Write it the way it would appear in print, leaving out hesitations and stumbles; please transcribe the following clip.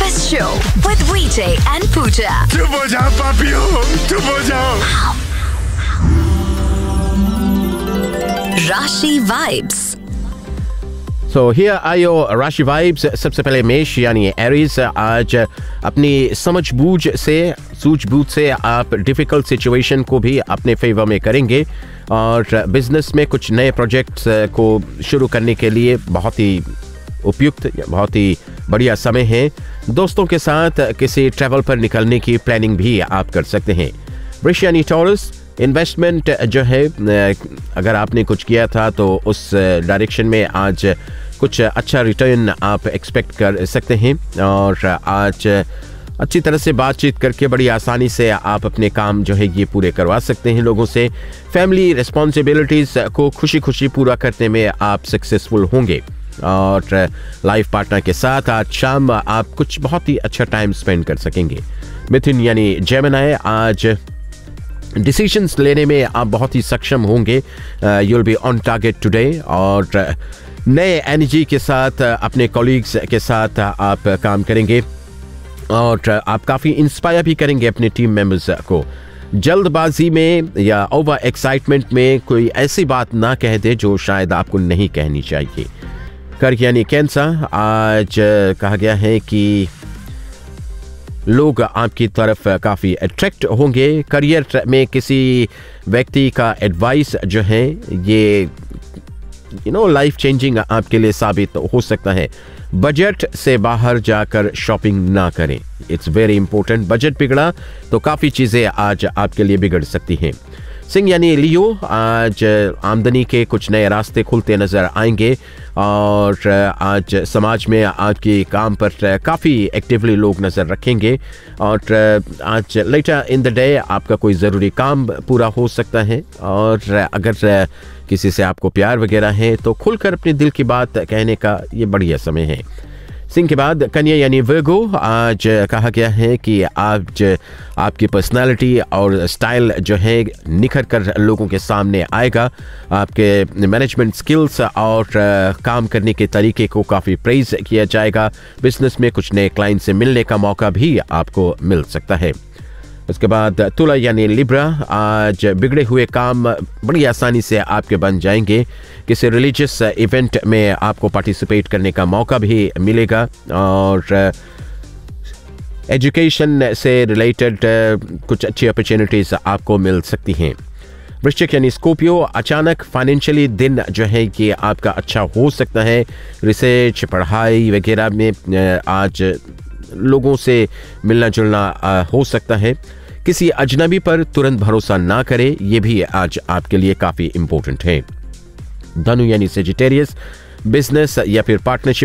breakfast show with VJ and Pooja. चुप हो जाओ पापियों, चुप हो जाओ। Rashi Vibes. So here are your Rashi Vibes. सबसे पहले मेष यानी एरीज, आज अपनी सूझबूझ से आप डिफिकल्ट सिचुएशन को भी अपने फेवर में करेंगे और बिजनेस में कुछ नए प्रोजेक्ट्स को शुरू करने के लिए बहुत ही उपयुक्त, बहुत ही बढ़िया समय है। दोस्तों के साथ किसी ट्रैवल पर निकलने की प्लानिंग भी आप कर सकते हैं। वृष यानी टॉरस, इन्वेस्टमेंट जो है, अगर आपने कुछ किया था तो उस डायरेक्शन में आज कुछ अच्छा रिटर्न आप एक्सपेक्ट कर सकते हैं और आज अच्छी तरह से बातचीत करके बड़ी आसानी से आप अपने काम जो है ये पूरे करवा सकते हैं लोगों से। फैमिली रिस्पॉन्सिबिलिटीज़ को खुशी खुशी पूरा करने में आप सक्सेसफुल होंगे और लाइफ पार्टनर के साथ आज शाम आप कुछ बहुत ही अच्छा टाइम स्पेंड कर सकेंगे। मिथुन यानी जेमिनी, आज डिसीजंस लेने में आप बहुत ही सक्षम होंगे। You will be on target today और नए एनर्जी के साथ अपने कॉलीग्स के साथ आप काम करेंगे और आप काफ़ी इंस्पायर भी करेंगे अपने टीम मेंबर्स को। जल्दबाजी में या ओवर एक्साइटमेंट में कोई ऐसी बात ना कह दे जो शायद आपको नहीं कहनी चाहिए। कर्क यानी कैंसर, आज कहा गया है कि लोग आपकी तरफ काफ़ी अट्रैक्ट होंगे। करियर में किसी व्यक्ति का एडवाइस जो है ये लाइफ चेंजिंग आपके लिए साबित हो सकता है। बजट से बाहर जाकर शॉपिंग ना करें, इट्स वेरी इंपॉर्टेंट। बजट बिगड़ा तो काफ़ी चीज़ें आज आपके लिए बिगड़ सकती हैं। सिंह यानी लियो, आज आमदनी के कुछ नए रास्ते खुलते नज़र आएंगे और आज समाज में आपके काम पर काफ़ी एक्टिवली लोग नज़र रखेंगे और आज लेटर इन द डे आपका कोई ज़रूरी काम पूरा हो सकता है और अगर किसी से आपको प्यार वगैरह है तो खुलकर अपने दिल की बात कहने का ये बढ़िया समय है। सिंह के बाद कन्या यानी वर्गो, आज कहा गया है कि आज आपकी पर्सनालिटी और स्टाइल जो है निखर कर लोगों के सामने आएगा। आपके मैनेजमेंट स्किल्स और काम करने के तरीके को काफ़ी प्रेज किया जाएगा। बिजनेस में कुछ नए क्लाइंट से मिलने का मौका भी आपको मिल सकता है। उसके बाद तुला यानी लिब्रा, आज बिगड़े हुए काम बड़ी आसानी से आपके बन जाएंगे। किसी रिलीजियस इवेंट में आपको पार्टिसिपेट करने का मौका भी मिलेगा और एजुकेशन से रिलेटेड कुछ अच्छी अपॉर्चुनिटीज़ आपको मिल सकती हैं। वृश्चिक यानी स्कॉर्पियो, अचानक फाइनेंशियली दिन जो है ये आपका अच्छा हो सकता है। रिसर्च, पढ़ाई वगैरह में आज लोगों से मिलना जुलना हो सकता है। किसी अजनबी पर तुरंत भरोसा ना करें, ये भी आज आपके लिए काफ़ी इम्पोर्टेंट है। धनु यानी सेजिटेरियस, बिजनेस या फिर पार्टनरशिप